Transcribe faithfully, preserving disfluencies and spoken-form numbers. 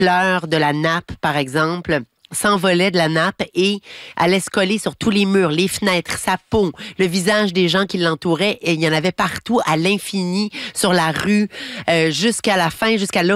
fleurs de la nappe, par exemple, s'envolait de la nappe et allait se coller sur tous les murs, les fenêtres, sa peau, le visage des gens qui l'entouraient. Et il y en avait partout, à l'infini, sur la rue, euh, jusqu'à la fin, jusqu'à l'origine.